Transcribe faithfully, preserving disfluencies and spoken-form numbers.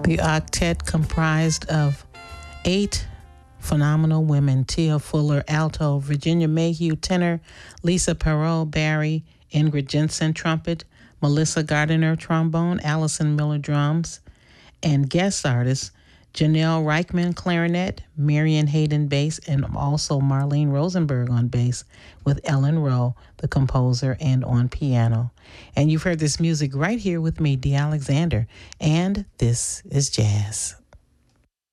The octet comprised of eight phenomenal women: Tia Fuller, alto; Virginia Mayhew, tenor; Lisa Perot, Barry; Ingrid Jensen, trumpet; Melissa Gardiner, trombone; Allison Miller, drums; and guest artists Janelle Reichman, clarinet; Marion Hayden, bass, and also Marlene Rosenberg on bass, with Ellen Rowe, the composer, and on piano. And you've heard this music right here with me, Dee Alexander, and this is jazz.